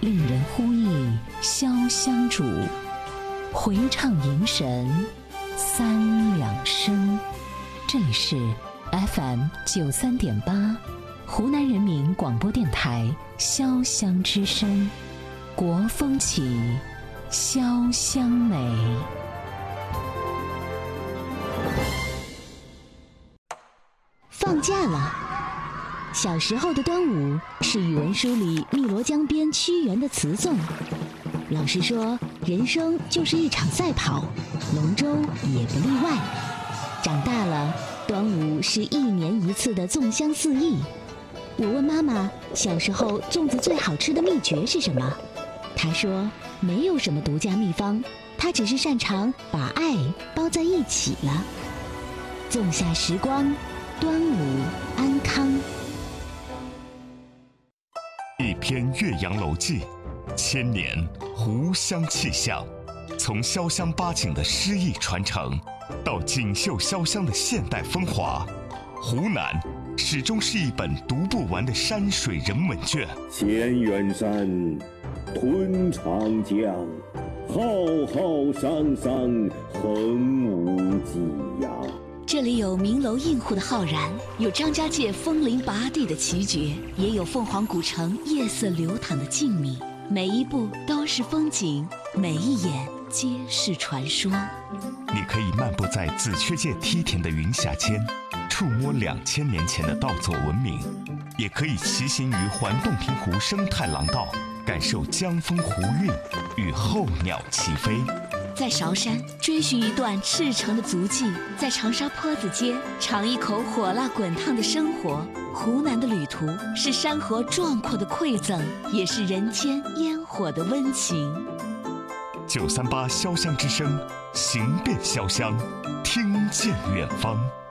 令人呼忆潇湘主，回唱迎神三两声。这里是 FM 93.8，湖南人民广播电台潇湘之声，国风起，潇湘美。 放假了。小时候的端午是语文书里汨罗江边屈原的词颂。老师说，人生就是一场赛跑，龙舟也不例外。长大了，端午是1年1次的粽香四溢。我问妈妈，小时候粽子最好吃的秘诀是什么？她说，没有什么独家秘方，她只是擅长把爱包在一起了。粽下时光，端午安康。 一篇《岳阳楼记》，1000年湖湘气象，从潇湘八景的诗意传承，到锦绣潇湘的现代风华，湖南始终是一本读不完的山水人文卷。 千远山，吞长江，浩浩汤汤，横无际呀。 这里有名楼映户的浩然，有张家界风铃拔地的奇绝，也有凤凰古城夜色流淌的静谧。每一步都是风景，每一眼皆是传说。 你可以漫步在紫雀界梯田的云霞间，触摸2000年前的稻作文明；也可以骑行于环洞庭湖生态廊道，感受江风湖韵与候鸟齐飞。 在韶山追寻一段赤诚的足迹，在长沙坡子街尝一口火辣滚烫的生活。湖南的旅途是山河壮阔的馈赠，也是人间烟火的温情。 938潇湘之声，行遍潇湘，听见远方。